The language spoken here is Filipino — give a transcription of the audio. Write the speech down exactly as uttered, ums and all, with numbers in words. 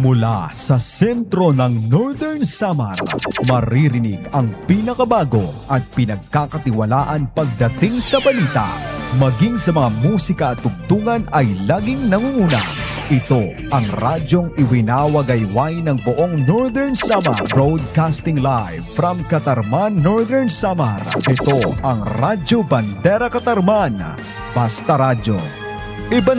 Mula sa sentro ng Northern Samar, maririnig ang pinakabago at pinagkakatiwalaan pagdating sa balita. Maging sa mga musika at tugtungan ay laging nangunguna. Ito ang radyong iwinawagayway ng buong Northern Samar, broadcasting live from Katarman, Northern Samar. Ito ang Radyo Bandera Katarman. Basta Radyo. Iba